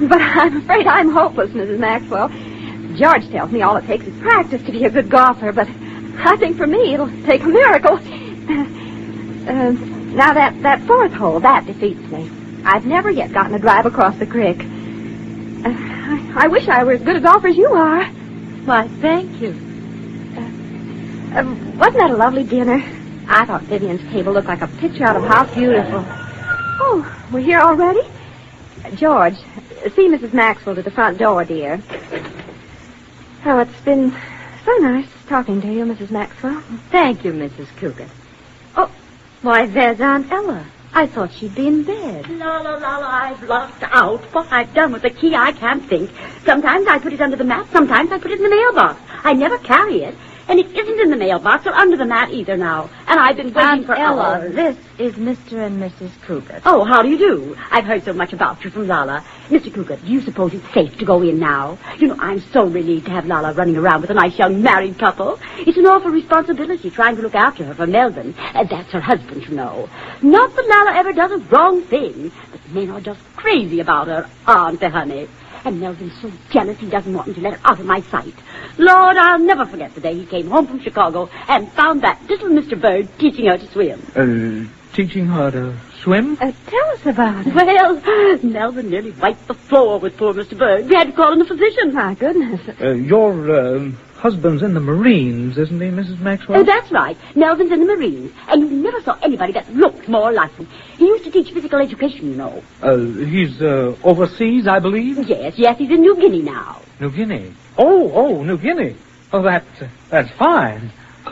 But I'm afraid I'm hopeless, Mrs. Maxwell. George tells me all it takes is practice to be a good golfer, but I think for me it'll take a miracle. Now that fourth hole, that defeats me. I've never yet gotten a drive across the creek. I wish I were as good a golfer as you are. Why, thank you. Wasn't that a lovely dinner? I thought Vivian's table looked like a picture out of How Beautiful. Oh, we're here already? George, see Mrs. Maxwell to the front door, dear. Oh, it's been so nice talking to you, Mrs. Maxwell. Thank you, Mrs. Cougar. Oh, why, there's Aunt Ella. I thought she'd be in bed. Lala, I've locked out. What I've done with the key, I can't think. Sometimes I put it under the mat, sometimes I put it in the mailbox. I never carry it. And it isn't in the mailbox or under the mat either now. And I've been waiting for Ella, hours. This is Mr. and Mrs. Cougar. Oh, how do you do? I've heard so much about you from Lala. Mr. Cougar, do you suppose it's safe to go in now? You know, I'm so relieved to have Lala running around with a nice young married couple. It's an awful responsibility trying to look after her for Melvin. That's her husband, you know. Not that Lala ever does a wrong thing, but men are just crazy about her, aren't they, honey? And Melvin's so jealous he doesn't want me to let her out of my sight. Lord, I'll never forget the day he came home from Chicago and found that little Mr. Bird teaching her to swim. Teaching her to swim? Tell us about it. Well, Melvin nearly wiped the floor with poor Mr. Bird. We had to call in a physician. My goodness. Your husband's in the Marines, isn't he, Mrs. Maxwell? Oh, that's right. Melvin's in the Marines. And you never saw anybody that looked more like him. He used to teach physical education, you know. He's overseas, I believe? Yes, he's in New Guinea now. New Guinea. Oh, New Guinea. Oh, that's fine.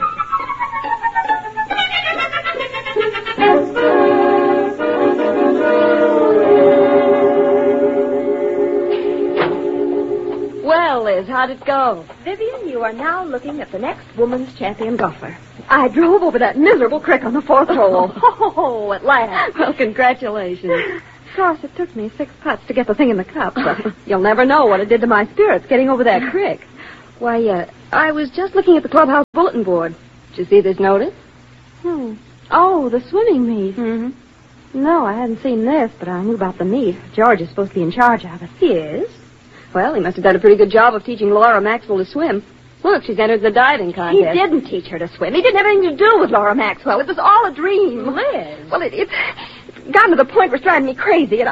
Well, Liz, how'd it go? Vivian, you are now looking at the next woman's champion golfer. I drove over that miserable creek on the fourth hole. Oh, at last. Well, congratulations. Of course, it took me 6 putts to get the thing in the cup, but you'll never know what it did to my spirits getting over that creek. Why, I was just looking at the clubhouse bulletin board. Did you see this notice? Oh, the swimming meet. Mm-hmm. No, I hadn't seen this, but I knew about the meet. George is supposed to be in charge of it. He is? Well, he must have done a pretty good job of teaching Laura Maxwell to swim. Look, she's entered the diving contest. He didn't teach her to swim. He didn't have anything to do with Laura Maxwell. It was all a dream. Liz. Well, it's gotten to the point where it's driving me crazy, and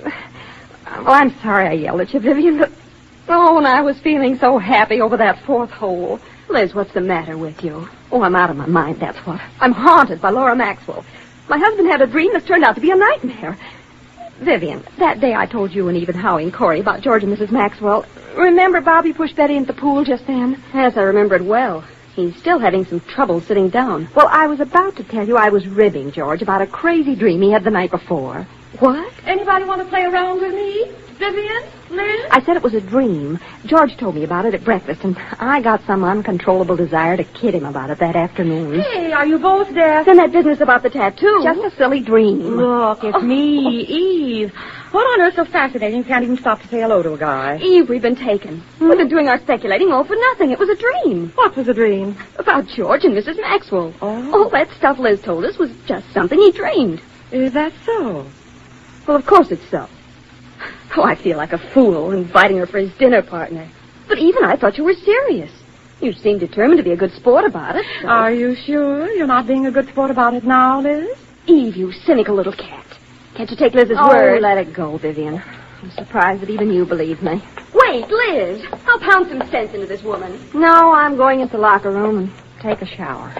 I'm sorry I yelled at you, Vivian, but... Oh, and I was feeling so happy over that fourth hole. Liz, what's the matter with you? Oh, I'm out of my mind, that's what. I'm haunted by Laura Maxwell. My husband had a dream that's turned out to be a nightmare. Vivian, that day I told you and even Howie and Corey about George and Mrs. Maxwell. Remember Bobby pushed Betty into the pool just then? Yes, I remember it well. He's still having some trouble sitting down. Well, I was about to tell you I was ribbing George about a crazy dream he had the night before. What? Anybody want to play around with me? Vivian? Liz? I said it was a dream. George told me about it at breakfast, and I got some uncontrollable desire to kid him about it that afternoon. Hey, are you both deaf? Then that business about the tattoo. Just a silly dream. Look, it's me, Eve. What on earth's so fascinating you can't even stop to say hello to a guy? Eve, we've been taken. We've been doing our speculating all for nothing. It was a dream. What was a dream? About George and Mrs. Maxwell. Oh. All that stuff Liz told us was just something he dreamed. Is that so? Well, of course it's so. Oh, I feel like a fool inviting her for his dinner partner. But even I thought you were serious. You seemed determined to be a good sport about it. So. Are you sure you're not being a good sport about it now, Liz? Eve, you cynical little cat. Can't you take Liz's word? Oh, let it go, Vivian. I'm surprised that even you believe me. Wait, Liz. I'll pound some sense into this woman. No, I'm going into the locker room and take a shower.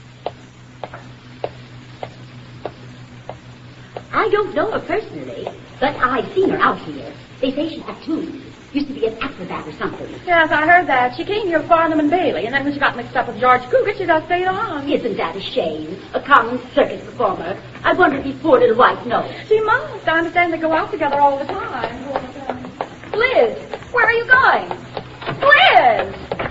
I don't know her personally, but I've seen her out here. They say she's tattoos. Used to be an acrobat or something. Yes, I heard that. She came here with Farnham and Bailey, and then when she got mixed up with George Cougar, she just stayed on. Isn't that a shame? A common circus performer. I wonder if his poor little wife knows. She must. I understand they go out together all the time. Liz, where are you going? Liz!